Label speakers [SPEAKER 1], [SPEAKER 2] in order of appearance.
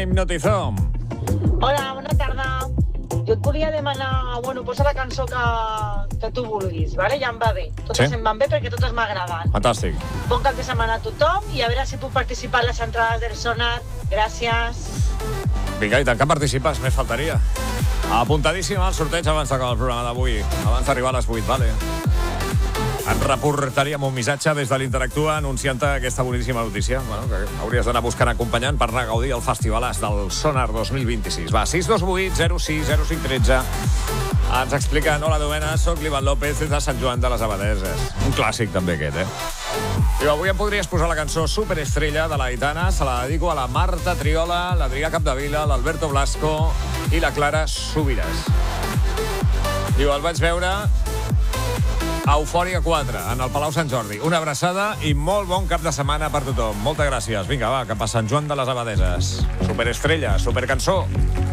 [SPEAKER 1] Hipnotizó.
[SPEAKER 2] Hola, bona tarda. Jo et volia demanar, posa la cançó que tu vulguis, vale? Ja em va bé. Totes em van bé perquè totes m'agraden.
[SPEAKER 1] Fantàstic.
[SPEAKER 2] Bon cap de setmana a tothom i a veure si puc participar en les entrades del Sonar. Gràcies.
[SPEAKER 1] Vinga, i tant que participes, més faltaria. Apuntadíssim al sorteig abans d'acabar el programa d'avui. Abans d'arribar a les 8, vale? Et reportaríem un missatge des de l'Interactua anunciant-te aquesta boníssima notícia. Que hauries d'anar buscant acompanyant per anar a gaudir el festivalàs del Sonar 2026. Va, 628 06 0513. Ens expliquen: hola, Domena, soc l'Ivan López des de Sant Joan de les Abadeses. Un clàssic també aquest, Diu, avui em podries posar la cançó Superestrella de la Aitana. Se la dedico a la Marta Triola, l'Adrià Capdevila, l'Alberto Blasco i la Clara Subiràs. Diu, el vaig veure a Eufòria 4, en el Palau Sant Jordi. Una abraçada i molt bon cap de setmana per tothom. Moltes gràcies. Vinga, va, cap a Sant Joan de les Abadeses. Superestrella, supercançó.